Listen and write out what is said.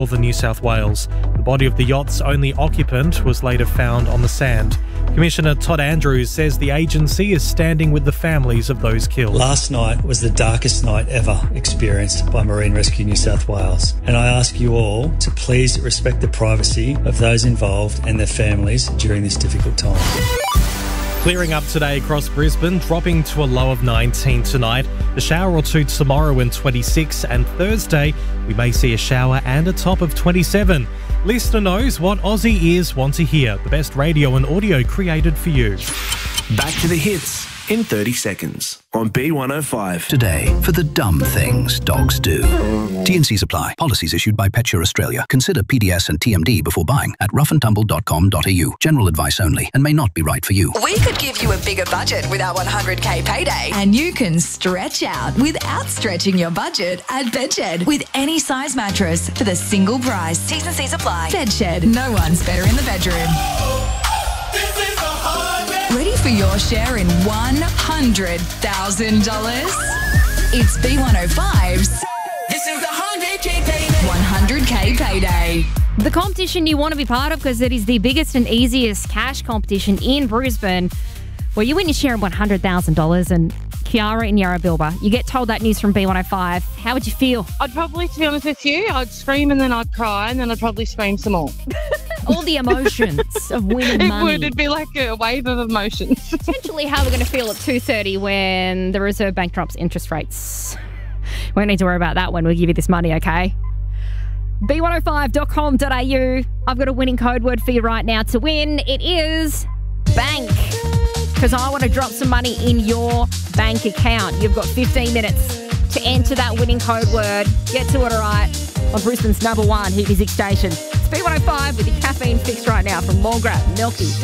northern New South Wales. The body of the yacht's only occupant was later found on the sand. Commissioner Todd Andrews says the agency is standing with the families of those killed. Last night was the darkest night ever experienced by Marine Rescue New South Wales, and I ask you all to please respect the privacy of those involved and their families during this difficult time. Clearing up today across Brisbane, dropping to a low of 19 tonight. A shower or two tomorrow and 26, and Thursday we may see a shower and a top of 27. Listener knows what Aussie ears want to hear. The best radio and audio created for you. Back to the hits in 30 seconds on B105. Today, for the dumb things dogs do. TNCs apply. Policies issued by PetSure Australia. Consider PDS and TMD before buying at roughandtumble.com.au. General advice only and may not be right for you. We could give you a bigger budget with our 100k payday. And you can stretch out without stretching your budget at Bedshed. With any size mattress for the single price. T's and C's apply. Bedshed. No one's better in the bedroom. Ready for your share in $100,000? It's B105's This is the 100k payday. 100k payday. The competition you want to be part of because it is the biggest and easiest cash competition in Brisbane where you win your share of $100,000. And Kiara in Yarrabilba, you get told that news from B105. How would you feel? I'd probably, to be honest with you, I'd scream and then I'd cry and then I'd probably scream some more. All the emotions of winning money. It'd be like a wave of emotions. Potentially how we're going to feel at 2:30 when the Reserve Bank drops interest rates. Won't need to worry about that when we give you this money, okay? B105.com.au. I've got a winning code word for you right now to win. It is bank. Because I want to drop some money in your bank account. You've got 15 minutes to enter that winning code word. Get to it, all right, on Brisbane's #1 hit music station. It's B105 with your caffeine fix right now from Mulgrave Milky.